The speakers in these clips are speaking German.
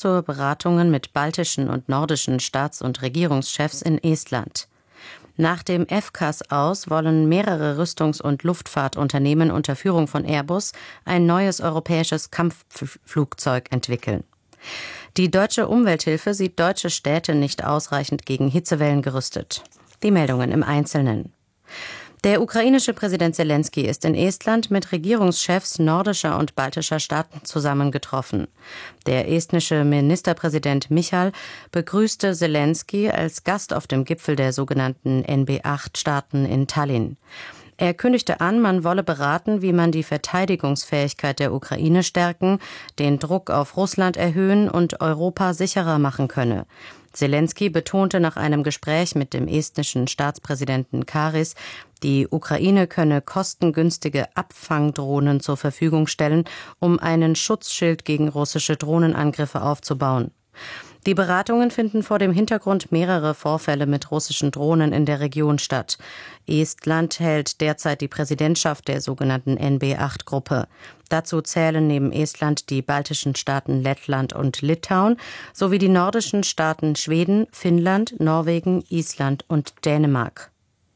zu Beratungen mit baltischen und nordischen Staats- und Regierungschefs in Estland. Nach dem FCAS aus wollen mehrere Rüstungs- und Luftfahrtunternehmen unter Führung von Airbus ein neues europäisches Kampfflugzeug entwickeln. Die deutsche Umwelthilfe sieht deutsche Städte nicht ausreichend gegen Hitzewellen gerüstet. Die Meldungen im Einzelnen. Der ukrainische Präsident Selenskyj ist in Estland mit Regierungschefs nordischer und baltischer Staaten zusammengetroffen. Der estnische Ministerpräsident Michal begrüßte Selenskyj als Gast auf dem Gipfel der sogenannten NB8-Staaten in Tallinn. Er kündigte an, man wolle beraten, wie man die Verteidigungsfähigkeit der Ukraine stärken, den Druck auf Russland erhöhen und Europa sicherer machen könne. Selenskyj betonte nach einem Gespräch mit dem estnischen Staatspräsidenten Karis, die Ukraine könne kostengünstige Abfangdrohnen zur Verfügung stellen, um einen Schutzschild gegen russische Drohnenangriffe aufzubauen. Die Beratungen finden vor dem Hintergrund mehrerer Vorfälle mit russischen Drohnen in der Region statt. Estland hält derzeit die Präsidentschaft der sogenannten NB8-Gruppe. Dazu zählen neben Estland die baltischen Staaten Lettland und Litauen sowie die nordischen Staaten Schweden, Finnland, Norwegen, Island und Dänemark.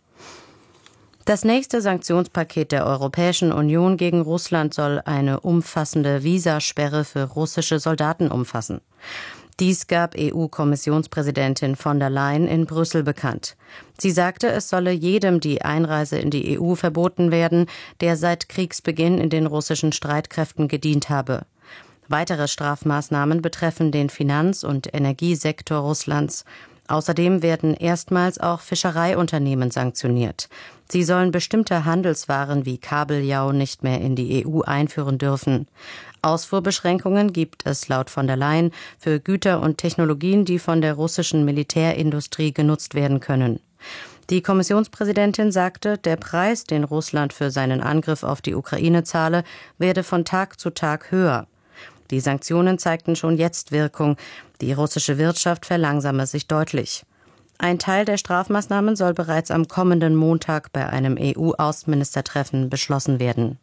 Das nächste Sanktionspaket der Europäischen Union gegen Russland soll eine umfassende Visasperre für russische Soldaten umfassen. Dies gab EU-Kommissionspräsidentin von der Leyen in Brüssel bekannt. Sie sagte, es solle jedem die Einreise in die EU verboten werden, der seit Kriegsbeginn in den russischen Streitkräften gedient habe. Weitere Strafmaßnahmen betreffen den Finanz- und Energiesektor Russlands. Außerdem werden erstmals auch Fischereiunternehmen sanktioniert. Sie sollen bestimmte Handelswaren wie Kabeljau nicht mehr in die EU einführen dürfen. Ausfuhrbeschränkungen gibt es laut von der Leyen für Güter und Technologien, die von der russischen Militärindustrie genutzt werden können. Die Kommissionspräsidentin sagte, der Preis, den Russland für seinen Angriff auf die Ukraine zahle, werde von Tag zu Tag höher. Die Sanktionen zeigten schon jetzt Wirkung. Die russische Wirtschaft verlangsame sich deutlich. Ein Teil der Strafmaßnahmen soll bereits am kommenden Montag bei einem EU-Außenministertreffen beschlossen werden.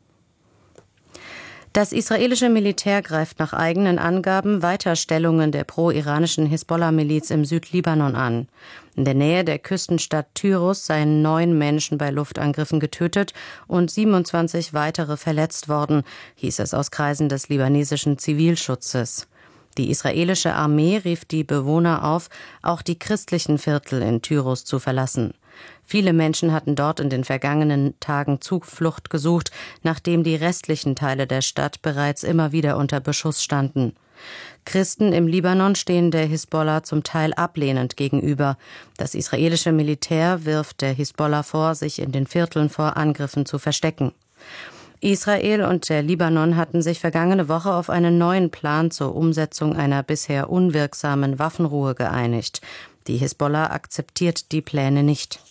Das israelische Militär greift nach eigenen Angaben weiter Stellungen der pro-iranischen Hisbollah-Miliz im Südlibanon an. In der Nähe der Küstenstadt Tyros seien 9 Menschen bei Luftangriffen getötet und 27 weitere verletzt worden, hieß es aus Kreisen des libanesischen Zivilschutzes. Die israelische Armee rief die Bewohner auf, auch die christlichen Viertel in Tyros zu verlassen. Viele Menschen hatten dort in den vergangenen Tagen Zuflucht gesucht, nachdem die restlichen Teile der Stadt bereits immer wieder unter Beschuss standen. Christen im Libanon stehen der Hisbollah zum Teil ablehnend gegenüber. Das israelische Militär wirft der Hisbollah vor, sich in den Vierteln vor Angriffen zu verstecken. Israel und der Libanon hatten sich vergangene Woche auf einen neuen Plan zur Umsetzung einer bisher unwirksamen Waffenruhe geeinigt. Die Hisbollah akzeptiert die Pläne nicht.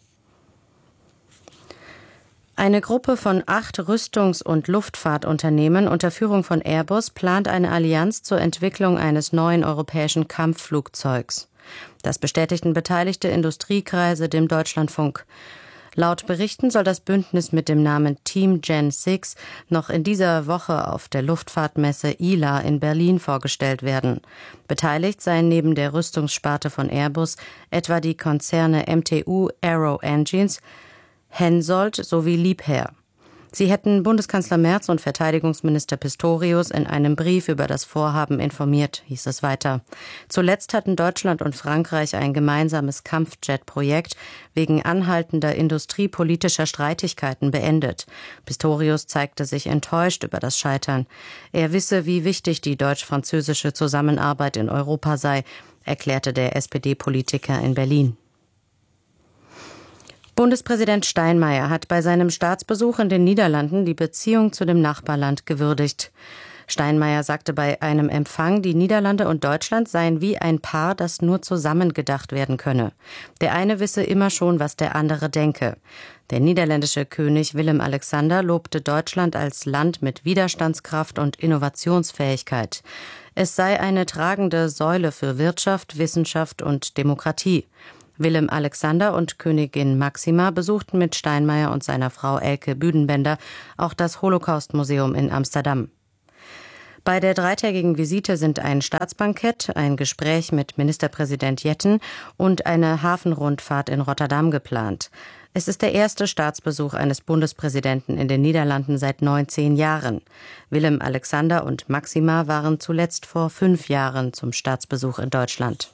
Eine Gruppe von 8 Rüstungs- und Luftfahrtunternehmen unter Führung von Airbus plant eine Allianz zur Entwicklung eines neuen europäischen Kampfflugzeugs. Das bestätigten beteiligte Industriekreise dem Deutschlandfunk. Laut Berichten soll das Bündnis mit dem Namen Team Gen 6 noch in dieser Woche auf der Luftfahrtmesse ILA in Berlin vorgestellt werden. Beteiligt seien neben der Rüstungssparte von Airbus etwa die Konzerne MTU Aero Engines, Hensoldt sowie Liebherr. Sie hätten Bundeskanzler Merz und Verteidigungsminister Pistorius in einem Brief über das Vorhaben informiert, hieß es weiter. Zuletzt hatten Deutschland und Frankreich ein gemeinsames Kampfjet-Projekt wegen anhaltender industriepolitischer Streitigkeiten beendet. Pistorius zeigte sich enttäuscht über das Scheitern. Er wisse, wie wichtig die deutsch-französische Zusammenarbeit in Europa sei, erklärte der SPD-Politiker in Berlin. Bundespräsident Steinmeier hat bei seinem Staatsbesuch in den Niederlanden die Beziehung zu dem Nachbarland gewürdigt. Steinmeier sagte bei einem Empfang, die Niederlande und Deutschland seien wie ein Paar, das nur zusammen gedacht werden könne. Der eine wisse immer schon, was der andere denke. Der niederländische König Willem-Alexander lobte Deutschland als Land mit Widerstandskraft und Innovationsfähigkeit. Es sei eine tragende Säule für Wirtschaft, Wissenschaft und Demokratie. Willem-Alexander und Königin Máxima besuchten mit Steinmeier und seiner Frau Elke Büdenbender auch das Holocaust-Museum in Amsterdam. Bei der dreitägigen Visite sind ein Staatsbankett, ein Gespräch mit Ministerpräsident Jetten und eine Hafenrundfahrt in Rotterdam geplant. Es ist der erste Staatsbesuch eines Bundespräsidenten in den Niederlanden seit 19 Jahren. Willem-Alexander und Máxima waren zuletzt vor 5 Jahren zum Staatsbesuch in Deutschland.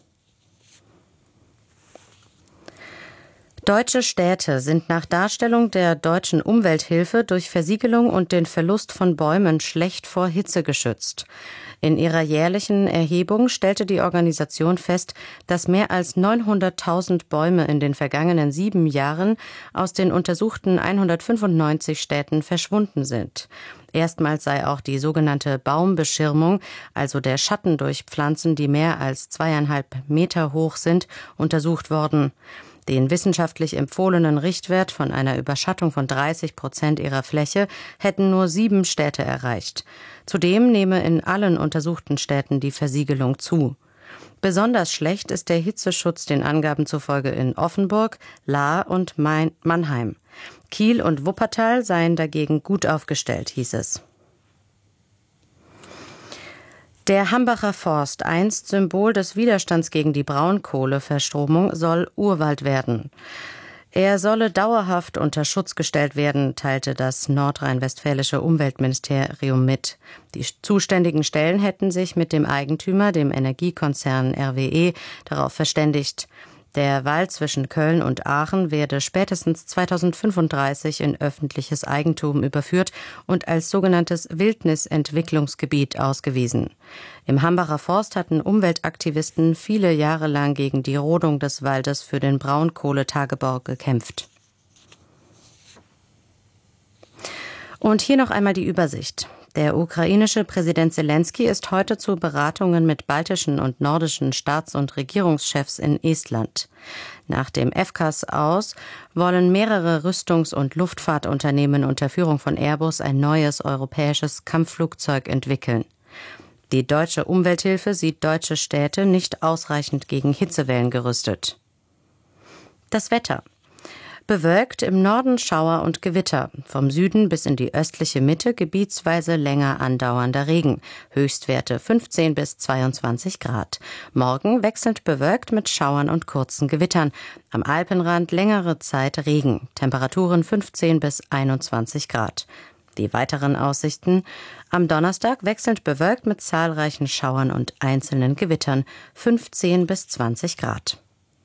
Deutsche Städte sind nach Darstellung der deutschen Umwelthilfe durch Versiegelung und den Verlust von Bäumen schlecht vor Hitze geschützt. In ihrer jährlichen Erhebung stellte die Organisation fest, dass mehr als 900.000 Bäume in den vergangenen 7 Jahren aus den untersuchten 195 Städten verschwunden sind. Erstmals sei auch die sogenannte Baumbeschirmung, also der Schatten durch Pflanzen, die mehr als 2,5 Meter hoch sind, untersucht worden. Den wissenschaftlich empfohlenen Richtwert von einer Überschattung von 30% ihrer Fläche hätten nur 7 Städte erreicht. Zudem nehme in allen untersuchten Städten die Versiegelung zu. Besonders schlecht ist der Hitzeschutz den Angaben zufolge in Offenburg, Lahr und Mannheim. Kiel und Wuppertal seien dagegen gut aufgestellt, hieß es. Der Hambacher Forst, einst Symbol des Widerstands gegen die Braunkohleverstromung, soll Urwald werden. Er solle dauerhaft unter Schutz gestellt werden, teilte das nordrhein-westfälische Umweltministerium mit. Die zuständigen Stellen hätten sich mit dem Eigentümer, dem Energiekonzern RWE, darauf verständigt. Der Wald zwischen Köln und Aachen werde spätestens 2035 in öffentliches Eigentum überführt und als sogenanntes Wildnisentwicklungsgebiet ausgewiesen. Im Hambacher Forst hatten Umweltaktivisten viele Jahre lang gegen die Rodung des Waldes für den Braunkohletagebau gekämpft. Und hier noch einmal die Übersicht. Der ukrainische Präsident Selenskyj ist heute zu Beratungen mit baltischen und nordischen Staats- und Regierungschefs in Estland. Nach dem FCAS aus wollen mehrere Rüstungs- und Luftfahrtunternehmen unter Führung von Airbus ein neues europäisches Kampfflugzeug entwickeln. Die deutsche Umwelthilfe sieht deutsche Städte nicht ausreichend gegen Hitzewellen gerüstet. Das Wetter. Bewölkt, im Norden Schauer und Gewitter. Vom Süden bis in die östliche Mitte gebietsweise länger andauernder Regen. Höchstwerte 15 bis 22 Grad. Morgen wechselnd bewölkt mit Schauern und kurzen Gewittern. Am Alpenrand längere Zeit Regen. Temperaturen 15 bis 21 Grad. Die weiteren Aussichten: am Donnerstag wechselnd bewölkt mit zahlreichen Schauern und einzelnen Gewittern. 15 bis 20 Grad.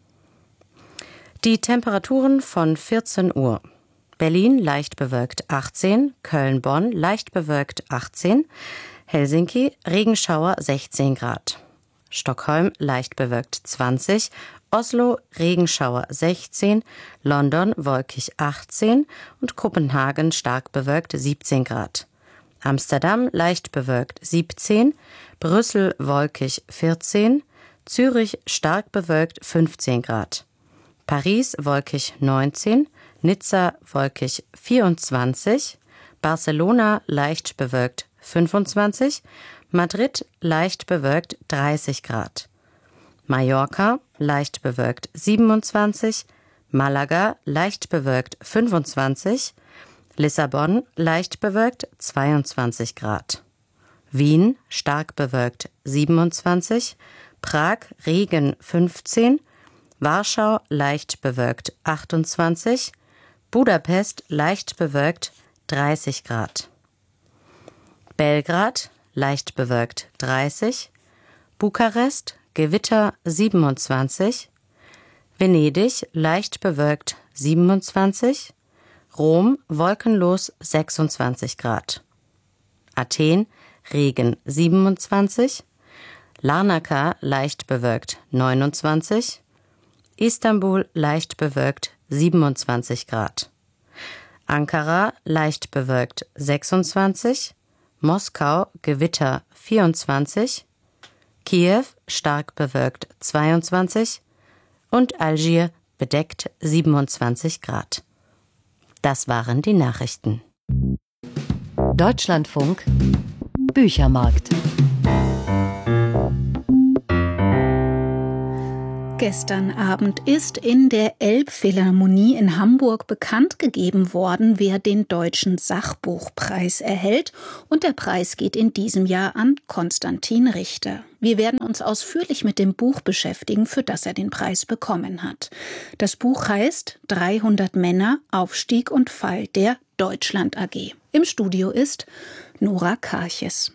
Die Temperaturen von 14 Uhr. Berlin leicht bewölkt 18, Köln-Bonn leicht bewölkt 18, Helsinki Regenschauer 16 Grad, Stockholm leicht bewölkt 20, Oslo Regenschauer 16, London wolkig 18 und Kopenhagen stark bewölkt 17 Grad. Amsterdam leicht bewölkt 17, Brüssel wolkig 14, Zürich stark bewölkt 15 Grad. Paris wolkig 19, Nizza wolkig 24, Barcelona leicht bewölkt 25, Madrid leicht bewölkt 30 Grad, Mallorca leicht bewölkt 27, Malaga leicht bewölkt 25, Lissabon leicht bewölkt 22 Grad, Wien stark bewölkt 27, Prag Regen 15, Warschau leicht bewölkt 28, Budapest leicht bewölkt 30 Grad, Belgrad leicht bewölkt 30, Bukarest Gewitter 27, Venedig leicht bewölkt 27, Rom wolkenlos 26 Grad, Athen Regen 27, Larnaca leicht bewölkt 29, Istanbul leicht bewölkt 27 Grad. Ankara leicht bewölkt 26, Moskau Gewitter 24, Kiew stark bewölkt 22 und Algier bedeckt 27 Grad. Das waren die Nachrichten. Deutschlandfunk Büchermarkt. Gestern Abend ist in der Elbphilharmonie in Hamburg bekannt gegeben worden, wer den Deutschen Sachbuchpreis erhält. Und der Preis geht in diesem Jahr an Konstantin Richter. Wir werden uns ausführlich mit dem Buch beschäftigen, für das er den Preis bekommen hat. Das Buch heißt 300 Männer, Aufstieg und Fall der Deutschland AG. Im Studio ist Nora Karches.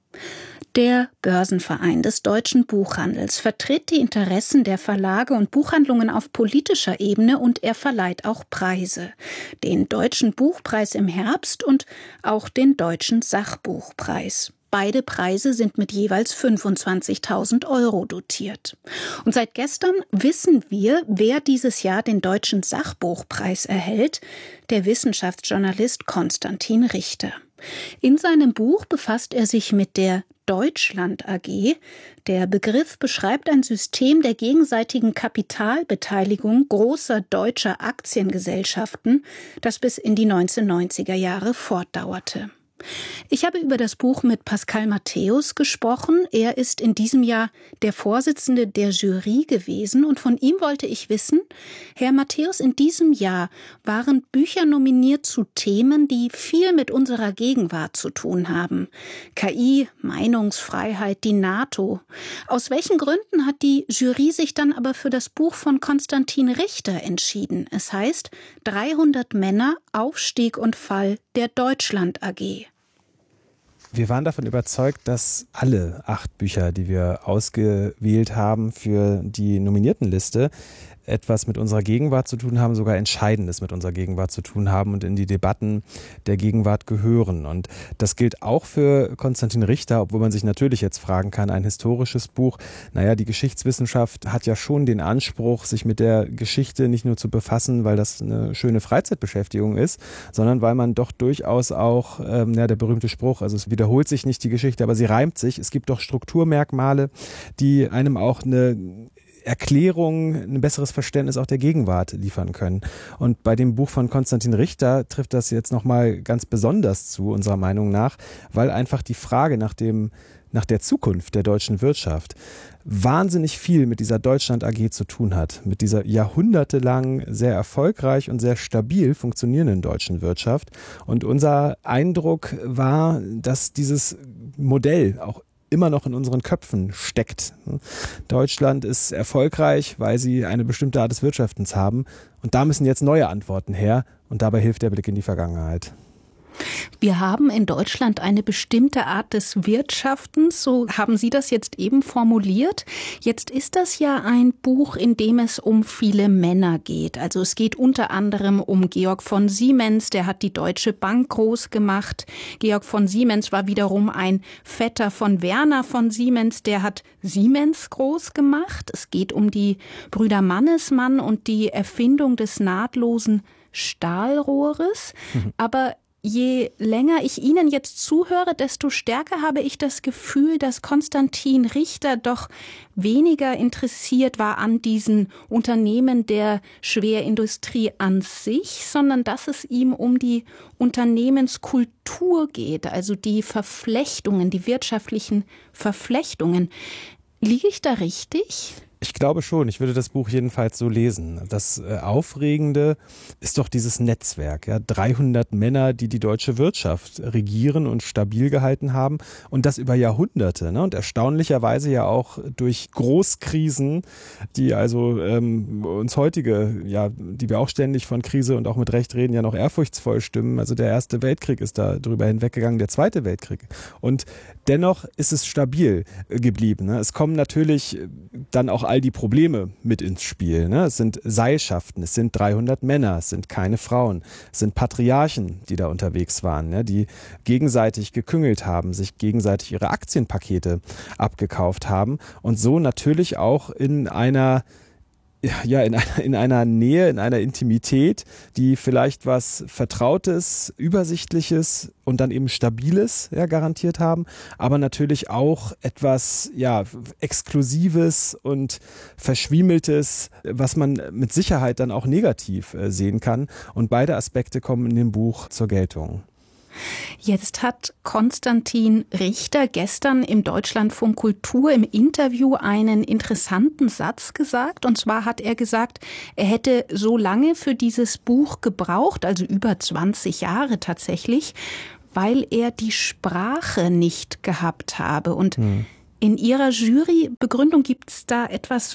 Der Börsenverein des deutschen Buchhandels vertritt die Interessen der Verlage und Buchhandlungen auf politischer Ebene und er verleiht auch Preise. Den Deutschen Buchpreis im Herbst und auch den Deutschen Sachbuchpreis. Beide Preise sind mit jeweils 25.000 € dotiert. Und seit gestern wissen wir, wer dieses Jahr den Deutschen Sachbuchpreis erhält: der Wissenschaftsjournalist Konstantin Richter. In seinem Buch befasst er sich mit der Deutschland AG. Der Begriff beschreibt ein System der gegenseitigen Kapitalbeteiligung großer deutscher Aktiengesellschaften, das bis in die 1990er Jahre fortdauerte. Ich habe über das Buch mit Pascal Matthäus gesprochen. Er ist in diesem Jahr der Vorsitzende der Jury gewesen und von ihm wollte ich wissen, Herr Matthäus, in diesem Jahr waren Bücher nominiert zu Themen, die viel mit unserer Gegenwart zu tun haben. KI, Meinungsfreiheit, die NATO. Aus welchen Gründen hat die Jury sich dann aber für das Buch von Konstantin Richter entschieden? Es heißt 300 Männer, Aufstieg und Fall der Deutschland AG. Wir waren davon überzeugt, dass alle 8 Bücher, die wir ausgewählt haben für die Nominiertenliste, etwas mit unserer Gegenwart zu tun haben, sogar Entscheidendes mit unserer Gegenwart zu tun haben und in die Debatten der Gegenwart gehören. Und das gilt auch für Konstantin Richter, obwohl man sich natürlich jetzt fragen kann, ein historisches Buch. Naja, die Geschichtswissenschaft hat ja schon den Anspruch, sich mit der Geschichte nicht nur zu befassen, weil das eine schöne Freizeitbeschäftigung ist, sondern weil man doch durchaus auch, der berühmte Spruch, also es wiederholt sich nicht die Geschichte, aber sie reimt sich. Es gibt doch Strukturmerkmale, die einem auch eine Erklärung, ein besseres Verständnis auch der Gegenwart liefern können. Und bei dem Buch von Konstantin Richter trifft das jetzt nochmal ganz besonders zu, unserer Meinung nach, weil einfach die Frage nach der Zukunft der deutschen Wirtschaft wahnsinnig viel mit dieser Deutschland AG zu tun hat, mit dieser jahrhundertelang sehr erfolgreich und sehr stabil funktionierenden deutschen Wirtschaft. Und unser Eindruck war, dass dieses Modell auch immer noch in unseren Köpfen steckt. Deutschland ist erfolgreich, weil sie eine bestimmte Art des Wirtschaftens haben. Und da müssen jetzt neue Antworten her. Und dabei hilft der Blick in die Vergangenheit. Wir haben in Deutschland eine bestimmte Art des Wirtschaftens, so haben Sie das jetzt eben formuliert. Jetzt ist das ja ein Buch, in dem es um viele Männer geht. Also es geht unter anderem um Georg von Siemens, der hat die Deutsche Bank groß gemacht. Georg von Siemens war wiederum ein Vetter von Werner von Siemens, der hat Siemens groß gemacht. Es geht um die Brüder Mannesmann und die Erfindung des nahtlosen Stahlrohres. Aber je länger ich Ihnen jetzt zuhöre, desto stärker habe ich das Gefühl, dass Konstantin Richter doch weniger interessiert war an diesen Unternehmen der Schwerindustrie an sich, sondern dass es ihm um die Unternehmenskultur geht, also die Verflechtungen, die wirtschaftlichen Verflechtungen. Liege ich da richtig? Ich glaube schon, ich würde das Buch jedenfalls so lesen. Das Aufregende ist doch dieses Netzwerk. Ja? 300 Männer, die die deutsche Wirtschaft regieren und stabil gehalten haben und das über Jahrhunderte. Ne? Und erstaunlicherweise ja auch durch Großkrisen, die also uns heutige, ja, die wir auch ständig von Krise und auch mit Recht reden, ja noch ehrfurchtsvoll stimmen. Also der Erste Weltkrieg ist da drüber hinweggegangen, der Zweite Weltkrieg. Und dennoch ist es stabil geblieben. Ne? Es kommen natürlich dann auch all die Probleme mit ins Spiel. Ne? Es sind Seilschaften, es sind 300 Männer, es sind keine Frauen, es sind Patriarchen, die da unterwegs waren, ne? Die gegenseitig geküngelt haben, sich gegenseitig ihre Aktienpakete abgekauft haben und so natürlich auch in einer Nähe, in einer Intimität, die vielleicht was Vertrautes, Übersichtliches und dann eben Stabiles garantiert haben, aber natürlich auch etwas Exklusives und Verschwiemeltes, was man mit Sicherheit dann auch negativ sehen kann. Und beide Aspekte kommen in dem Buch zur Geltung. Jetzt hat Konstantin Richter gestern im Deutschlandfunk Kultur im Interview einen interessanten Satz gesagt. Und zwar hat er gesagt, er hätte so lange für dieses Buch gebraucht, also über 20 Jahre tatsächlich, weil er die Sprache nicht gehabt habe. Und in Ihrer Jurybegründung gibt es da etwas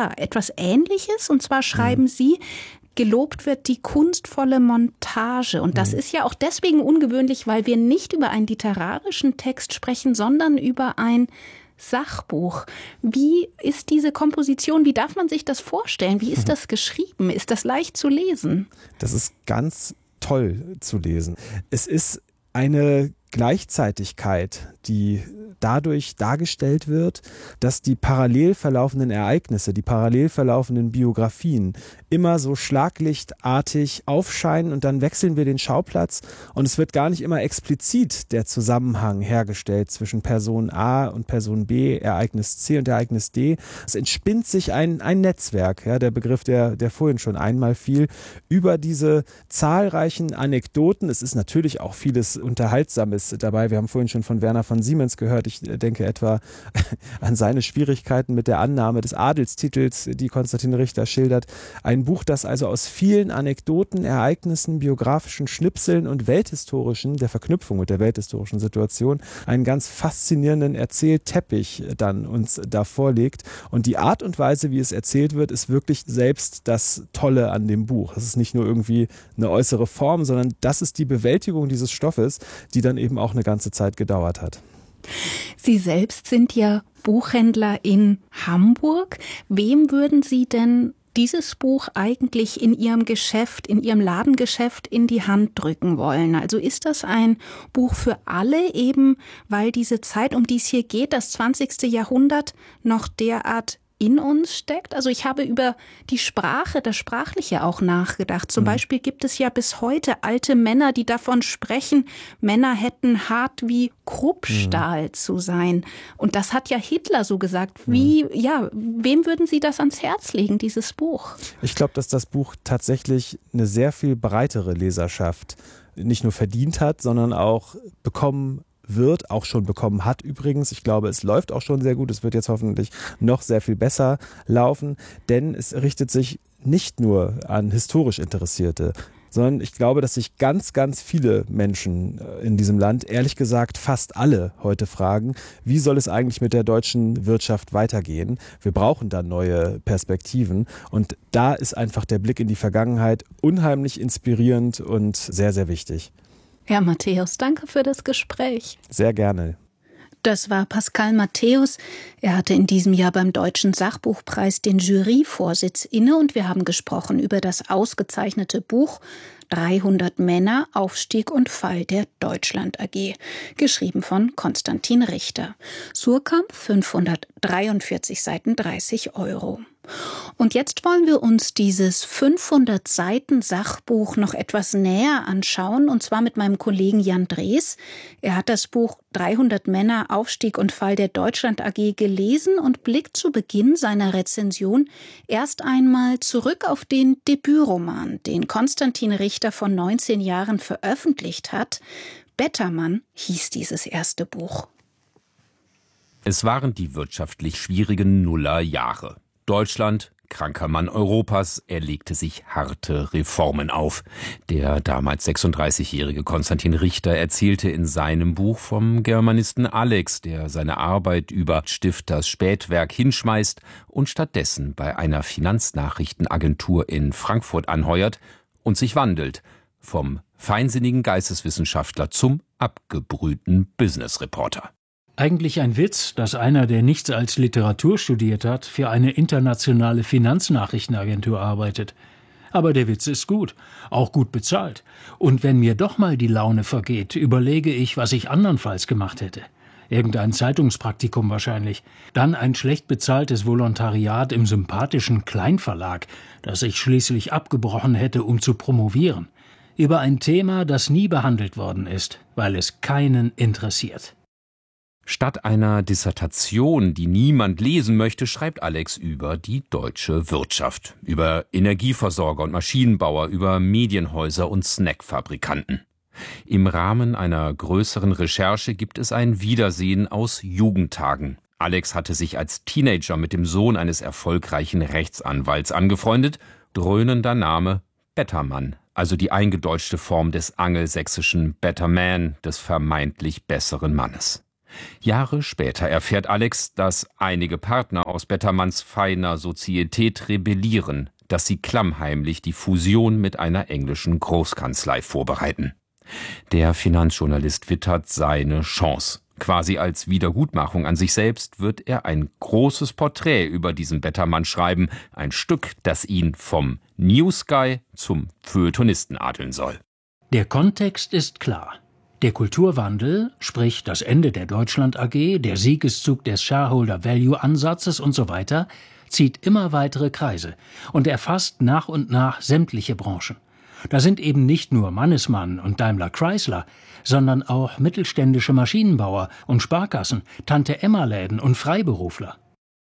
Ähnliches. Und zwar schreiben Sie, gelobt wird die kunstvolle Montage. Und das ist ja auch deswegen ungewöhnlich, weil wir nicht über einen literarischen Text sprechen, sondern über ein Sachbuch. Wie ist diese Komposition? Wie darf man sich das vorstellen? Wie ist das geschrieben? Ist das leicht zu lesen? Das ist ganz toll zu lesen. Es ist eine Gleichzeitigkeit, die dadurch dargestellt wird, dass die parallel verlaufenden Ereignisse, die parallel verlaufenden Biografien immer so schlaglichtartig aufscheinen und dann wechseln wir den Schauplatz und es wird gar nicht immer explizit der Zusammenhang hergestellt zwischen Person A und Person B, Ereignis C und Ereignis D. Es entspinnt sich ein Netzwerk, ja, der Begriff, der vorhin schon einmal fiel, über diese zahlreichen Anekdoten. Es ist natürlich auch vieles Unterhaltsames dabei. Wir haben vorhin schon von Werner von Siemens gehört. Ich denke etwa an seine Schwierigkeiten mit der Annahme des Adelstitels, die Konstantin Richter schildert. Ein Buch, das also aus vielen Anekdoten, Ereignissen, biografischen Schnipseln und welthistorischen, der Verknüpfung mit der welthistorischen Situation, einen ganz faszinierenden Erzählteppich dann uns da vorlegt. Und die Art und Weise, wie es erzählt wird, ist wirklich selbst das Tolle an dem Buch. Es ist nicht nur irgendwie eine äußere Form, sondern das ist die Bewältigung dieses Stoffes, die dann eben auch eine ganze Zeit gedauert hat. Sie selbst sind ja Buchhändler in Hamburg. Wem würden Sie denn dieses Buch eigentlich in Ihrem Geschäft, in Ihrem Ladengeschäft in die Hand drücken wollen? Also ist das ein Buch für alle, eben weil diese Zeit, um die es hier geht, das 20. Jahrhundert, noch derart in uns steckt? Also ich habe über die Sprache, das Sprachliche auch nachgedacht. Zum Beispiel gibt es ja bis heute alte Männer, die davon sprechen, Männer hätten hart wie Kruppstahl zu sein. Und das hat ja Hitler so gesagt. Wem würden Sie das ans Herz legen, dieses Buch? Ich glaube, dass das Buch tatsächlich eine sehr viel breitere Leserschaft nicht nur verdient hat, sondern auch auch schon bekommen hat übrigens. Ich glaube, es läuft auch schon sehr gut. Es wird jetzt hoffentlich noch sehr viel besser laufen, denn es richtet sich nicht nur an historisch Interessierte, sondern ich glaube, dass sich ganz, ganz viele Menschen in diesem Land, ehrlich gesagt fast alle, heute fragen, wie soll es eigentlich mit der deutschen Wirtschaft weitergehen? Wir brauchen da neue Perspektiven und da ist einfach der Blick in die Vergangenheit unheimlich inspirierend und sehr, sehr wichtig. Herr Matthäus, danke für das Gespräch. Sehr gerne. Das war Pascal Matthäus. Er hatte in diesem Jahr beim Deutschen Sachbuchpreis den Juryvorsitz inne und wir haben gesprochen über das ausgezeichnete Buch 300 Männer, Aufstieg und Fall der Deutschland AG, geschrieben von Konstantin Richter. Suhrkamp, 543 Seiten, 30 €. Und jetzt wollen wir uns dieses 500 Seiten Sachbuch noch etwas näher anschauen, und zwar mit meinem Kollegen Jan Drees. Er hat das Buch 300 Männer, Aufstieg und Fall der Deutschland AG gelesen und blickt zu Beginn seiner Rezension erst einmal zurück auf den Debütroman, den Konstantin Richter vor 19 Jahren veröffentlicht hat. Bettermann hieß dieses erste Buch. Es waren die wirtschaftlich schwierigen Nullerjahre. Deutschland, kranker Mann Europas, er legte sich harte Reformen auf. Der damals 36-jährige Konstantin Richter erzählte in seinem Buch vom Germanisten Alex, der seine Arbeit über Stifters Spätwerk hinschmeißt und stattdessen bei einer Finanznachrichtenagentur in Frankfurt anheuert und sich wandelt, vom feinsinnigen Geisteswissenschaftler zum abgebrühten Business-Reporter. Eigentlich ein Witz, dass einer, der nichts als Literatur studiert hat, für eine internationale Finanznachrichtenagentur arbeitet. Aber der Witz ist gut, auch gut bezahlt. Und wenn mir doch mal die Laune vergeht, überlege ich, was ich andernfalls gemacht hätte. Irgendein Zeitungspraktikum wahrscheinlich. Dann ein schlecht bezahltes Volontariat im sympathischen Kleinverlag, das ich schließlich abgebrochen hätte, um zu promovieren. Über ein Thema, das nie behandelt worden ist, weil es keinen interessiert. Statt einer Dissertation, die niemand lesen möchte, schreibt Alex über die deutsche Wirtschaft, über Energieversorger und Maschinenbauer, über Medienhäuser und Snackfabrikanten. Im Rahmen einer größeren Recherche gibt es ein Wiedersehen aus Jugendtagen. Alex hatte sich als Teenager mit dem Sohn eines erfolgreichen Rechtsanwalts angefreundet. Dröhnender Name Bettermann, also die eingedeutschte Form des angelsächsischen Better Man, des vermeintlich besseren Mannes. Jahre später erfährt Alex, dass einige Partner aus Bettermanns feiner Sozietät rebellieren, dass sie klammheimlich die Fusion mit einer englischen Großkanzlei vorbereiten. Der Finanzjournalist wittert seine Chance. Quasi als Wiedergutmachung an sich selbst wird er ein großes Porträt über diesen Bettermann schreiben, ein Stück, das ihn vom Newsguy zum Feuilletonisten adeln soll. Der Kontext ist klar. Der Kulturwandel, sprich das Ende der Deutschland AG, der Siegeszug des Shareholder-Value-Ansatzes und so weiter, zieht immer weitere Kreise und erfasst nach und nach sämtliche Branchen. Da sind eben nicht nur Mannesmann und Daimler Chrysler, sondern auch mittelständische Maschinenbauer und Sparkassen, Tante-Emma-Läden und Freiberufler.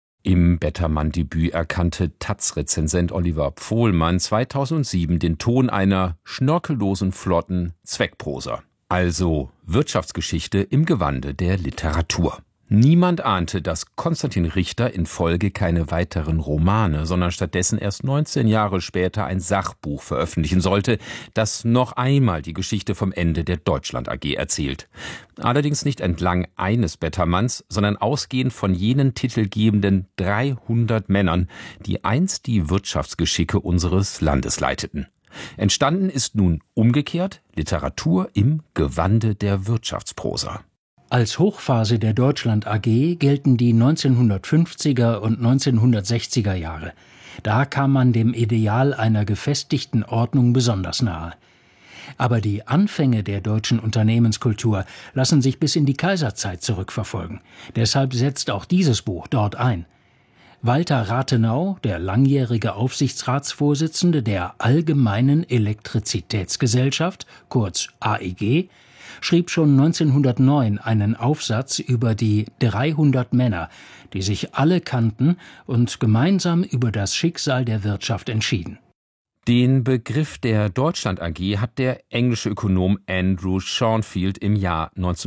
Im Bettermann-Debüt erkannte taz-Rezensent Oliver Pfohlmann 2007 den Ton einer schnörkellosen, flotten Zweckprosa. Also Wirtschaftsgeschichte im Gewande der Literatur. Niemand ahnte, dass Konstantin Richter in Folge keine weiteren Romane, sondern stattdessen erst 19 Jahre später ein Sachbuch veröffentlichen sollte, das noch einmal die Geschichte vom Ende der Deutschland AG erzählt. Allerdings nicht entlang eines Bettermanns, sondern ausgehend von jenen titelgebenden 300 Männern, die einst die Wirtschaftsgeschicke unseres Landes leiteten. Entstanden ist nun umgekehrt Literatur im Gewande der Wirtschaftsprosa. Als Hochphase der Deutschland AG gelten die 1950er und 1960er Jahre. Da kam man dem Ideal einer gefestigten Ordnung besonders nahe. Aber die Anfänge der deutschen Unternehmenskultur lassen sich bis in die Kaiserzeit zurückverfolgen. Deshalb setzt auch dieses Buch dort ein. Walter Rathenau, der langjährige Aufsichtsratsvorsitzende der Allgemeinen Elektrizitätsgesellschaft, kurz AEG, schrieb schon 1909 einen Aufsatz über die 300 Männer, die sich alle kannten und gemeinsam über das Schicksal der Wirtschaft entschieden. Den Begriff der Deutschland AG hat der englische Ökonom Andrew Schonfield im Jahr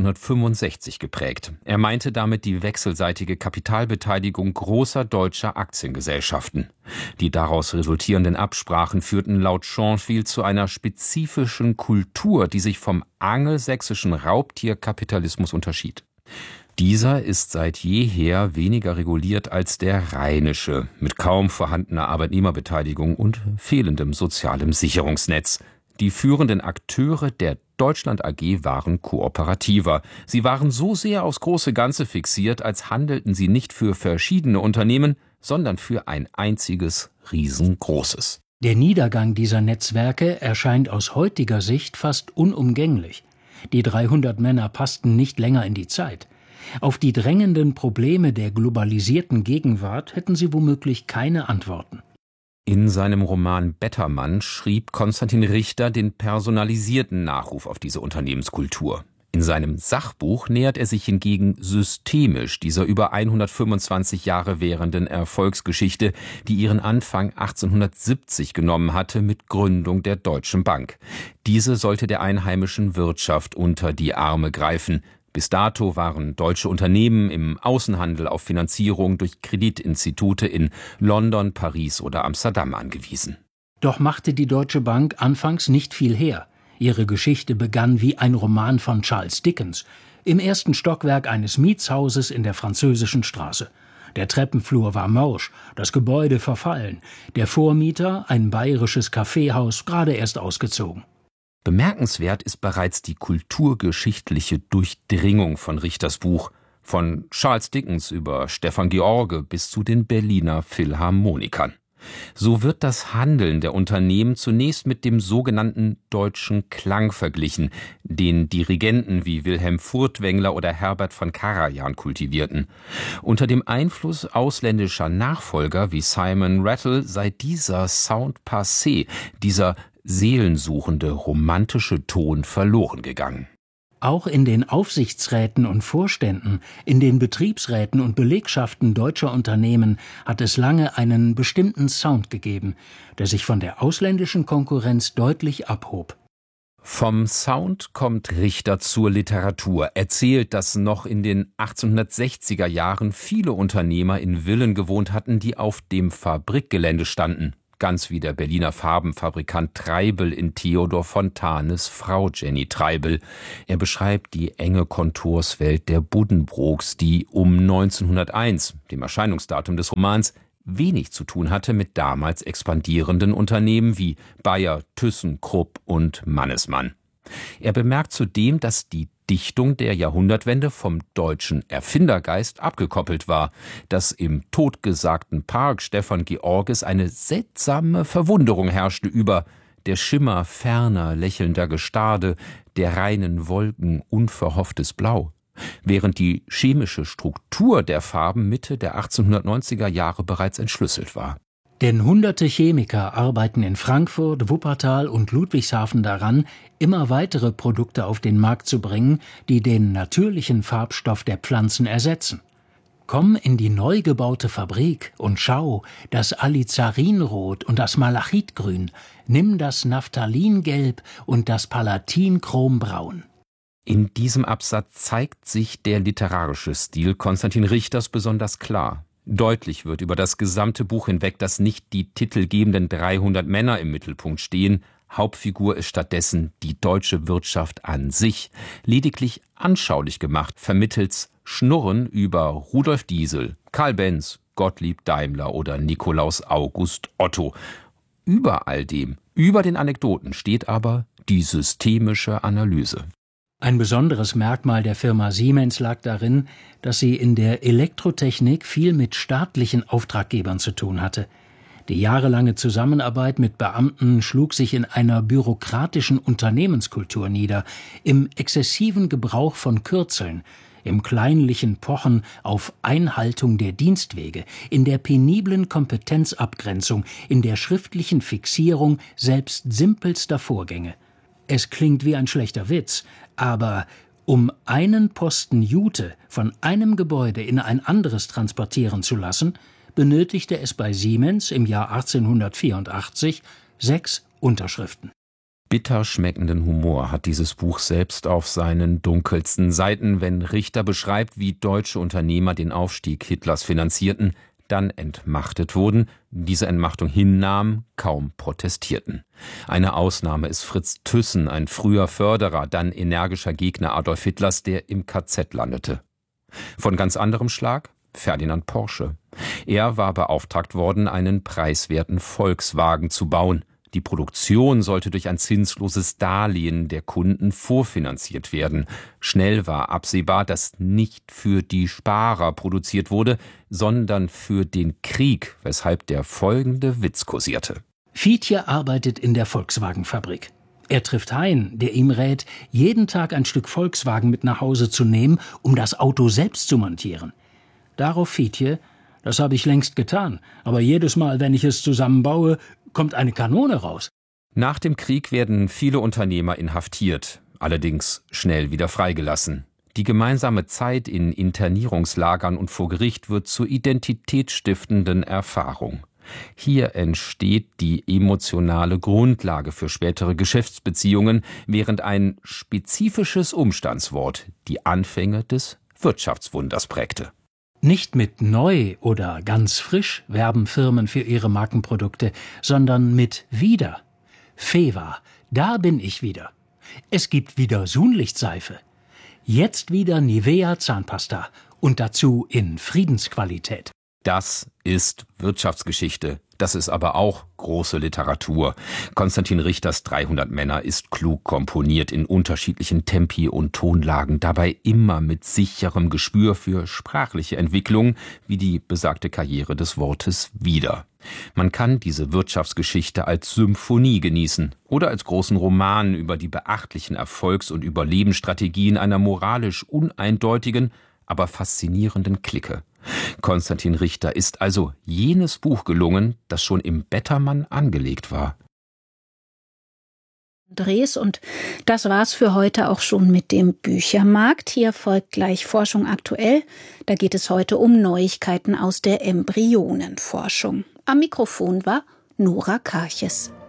1965 geprägt. Er meinte damit die wechselseitige Kapitalbeteiligung großer deutscher Aktiengesellschaften. Die daraus resultierenden Absprachen führten laut Schonfield zu einer spezifischen Kultur, die sich vom angelsächsischen Raubtierkapitalismus unterschied. Dieser ist seit jeher weniger reguliert als der rheinische, mit kaum vorhandener Arbeitnehmerbeteiligung und fehlendem sozialem Sicherungsnetz. Die führenden Akteure der Deutschland AG waren kooperativer. Sie waren so sehr aufs große Ganze fixiert, als handelten sie nicht für verschiedene Unternehmen, sondern für ein einziges, riesengroßes. Der Niedergang dieser Netzwerke erscheint aus heutiger Sicht fast unumgänglich. Die 300 Männer passten nicht länger in die Zeit. Auf die drängenden Probleme der globalisierten Gegenwart hätten sie womöglich keine Antworten. In seinem Roman Bettermann schrieb Konstantin Richter den personalisierten Nachruf auf diese Unternehmenskultur. In seinem Sachbuch nähert er sich hingegen systemisch dieser über 125 Jahre währenden Erfolgsgeschichte, die ihren Anfang 1870 genommen hatte mit Gründung der Deutschen Bank. Diese sollte der einheimischen Wirtschaft unter die Arme greifen. Bis dato waren deutsche Unternehmen im Außenhandel auf Finanzierung durch Kreditinstitute in London, Paris oder Amsterdam angewiesen. Doch machte die Deutsche Bank anfangs nicht viel her. Ihre Geschichte begann wie ein Roman von Charles Dickens, im ersten Stockwerk eines Mietshauses in der französischen Straße. Der Treppenflur war morsch, das Gebäude verfallen, der Vormieter, ein bayerisches Kaffeehaus, gerade erst ausgezogen. Bemerkenswert ist bereits die kulturgeschichtliche Durchdringung von Richters Buch, von Charles Dickens über Stefan George bis zu den Berliner Philharmonikern. So wird das Handeln der Unternehmen zunächst mit dem sogenannten deutschen Klang verglichen, den Dirigenten wie Wilhelm Furtwängler oder Herbert von Karajan kultivierten. Unter dem Einfluss ausländischer Nachfolger wie Simon Rattle sei dieser Sound passé, dieser seelensuchende, romantische Ton verloren gegangen. Auch in den Aufsichtsräten und Vorständen, in den Betriebsräten und Belegschaften deutscher Unternehmen hat es lange einen bestimmten Sound gegeben, der sich von der ausländischen Konkurrenz deutlich abhob. Vom Sound kommt Richter zur Literatur, erzählt, dass noch in den 1860er Jahren viele Unternehmer in Villen gewohnt hatten, die auf dem Fabrikgelände standen. Ganz wie der Berliner Farbenfabrikant Treibel in Theodor Fontanes Frau Jenny Treibel. Er beschreibt die enge Konturswelt der Buddenbrooks, die um 1901, dem Erscheinungsdatum des Romans, wenig zu tun hatte mit damals expandierenden Unternehmen wie Bayer, ThyssenKrupp und Mannesmann. Er bemerkt zudem, dass die Dichtung der Jahrhundertwende vom deutschen Erfindergeist abgekoppelt war, dass im totgesagten Park Stefan Georges eine seltsame Verwunderung herrschte über der Schimmer ferner lächelnder Gestade, der reinen Wolken unverhofftes Blau, während die chemische Struktur der Farben Mitte der 1890er Jahre bereits entschlüsselt war. Denn hunderte Chemiker arbeiten in Frankfurt, Wuppertal und Ludwigshafen daran, immer weitere Produkte auf den Markt zu bringen, die den natürlichen Farbstoff der Pflanzen ersetzen. Komm in die neu gebaute Fabrik und schau, das Alizarinrot und das Malachitgrün, nimm das Naphthalingelb und das Palatinchромbraun. In diesem Absatz zeigt sich der literarische Stil Konstantin Richters besonders klar. Deutlich wird über das gesamte Buch hinweg, dass nicht die titelgebenden 300 Männer im Mittelpunkt stehen. Hauptfigur ist stattdessen die deutsche Wirtschaft an sich, lediglich anschaulich gemacht, vermittels Schnurren über Rudolf Diesel, Karl Benz, Gottlieb Daimler oder Nikolaus August Otto. Über all dem, über den Anekdoten steht aber die systemische Analyse. Ein besonderes Merkmal der Firma Siemens lag darin, dass sie in der Elektrotechnik viel mit staatlichen Auftraggebern zu tun hatte. Die jahrelange Zusammenarbeit mit Beamten schlug sich in einer bürokratischen Unternehmenskultur nieder, im exzessiven Gebrauch von Kürzeln, im kleinlichen Pochen auf Einhaltung der Dienstwege, in der peniblen Kompetenzabgrenzung, in der schriftlichen Fixierung selbst simpelster Vorgänge. Es klingt wie ein schlechter Witz, aber um einen Posten Jute von einem Gebäude in ein anderes transportieren zu lassen, benötigte es bei Siemens im Jahr 1884 6 Unterschriften. Bitter schmeckenden Humor hat dieses Buch selbst auf seinen dunkelsten Seiten, wenn Richter beschreibt, wie deutsche Unternehmer den Aufstieg Hitlers finanzierten, dann entmachtet wurden, diese Entmachtung hinnahmen, kaum protestierten. Eine Ausnahme ist Fritz Thyssen, ein früher Förderer, dann energischer Gegner Adolf Hitlers, der im KZ landete. Von ganz anderem Schlag Ferdinand Porsche. Er war beauftragt worden, einen preiswerten Volkswagen zu bauen. Die Produktion sollte durch ein zinsloses Darlehen der Kunden vorfinanziert werden. Schnell war absehbar, dass nicht für die Sparer produziert wurde, sondern für den Krieg, weshalb der folgende Witz kursierte. Fiedje arbeitet in der Volkswagenfabrik. Er trifft Hein, der ihm rät, jeden Tag ein Stück Volkswagen mit nach Hause zu nehmen, um das Auto selbst zu montieren. Darauf Fiedje: Das habe ich längst getan, aber jedes Mal, wenn ich es zusammenbaue, kommt eine Kanone raus. Nach dem Krieg werden viele Unternehmer inhaftiert, allerdings schnell wieder freigelassen. Die gemeinsame Zeit in Internierungslagern und vor Gericht wird zur identitätsstiftenden Erfahrung. Hier entsteht die emotionale Grundlage für spätere Geschäftsbeziehungen, während ein spezifisches Umstandswort die Anfänge des Wirtschaftswunders prägte. Nicht mit neu oder ganz frisch werben Firmen für ihre Markenprodukte, sondern mit wieder. Feva, da bin ich wieder. Es gibt wieder Sunlichtseife. Jetzt wieder Nivea Zahnpasta und dazu in Friedensqualität. Das ist Wirtschaftsgeschichte. Das ist aber auch große Literatur. Konstantin Richters 300 Männer ist klug komponiert in unterschiedlichen Tempi und Tonlagen, dabei immer mit sicherem Gespür für sprachliche Entwicklung, wie die besagte Karriere des Wortes wieder. Man kann diese Wirtschaftsgeschichte als Symphonie genießen oder als großen Roman über die beachtlichen Erfolgs- und Überlebensstrategien einer moralisch uneindeutigen, aber faszinierenden Clique. Konstantin Richter ist also jenes Buch gelungen, das schon im Bettermann angelegt war. Dres, und das war's für heute auch schon mit dem Büchermarkt. Hier folgt gleich Forschung aktuell. Da geht es heute um Neuigkeiten aus der Embryonenforschung. Am Mikrofon war Nora Karches.